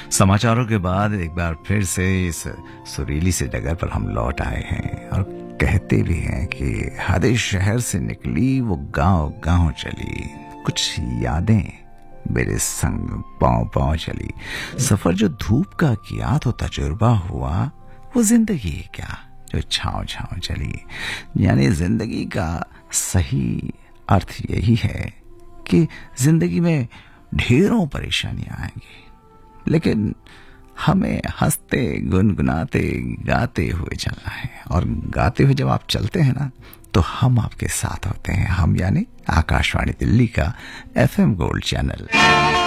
समाचारों के बाद एक बार फिर से इस सुरीली सी जगह पर हम लौट आए हैं और कहते भी हैं कि हर शहर से निकली वो गांव गांव चली, कुछ यादें मेरे संग पांव पांव चली। सफर जो धूप का किया तो तजुर्बा हुआ, वो जिंदगी क्या जो छांव छांव चली। यानी जिंदगी का सही अर्थ यही है कि जिंदगी में ढेरों परेशानियां आएंगी, लेकिन हमें हंसते गुनगुनाते गाते हुए चलना है। और गाते हुए जब आप चलते हैं ना, तो हम आपके साथ होते हैं। हम यानी आकाशवाणी दिल्ली का FM गोल्ड चैनल।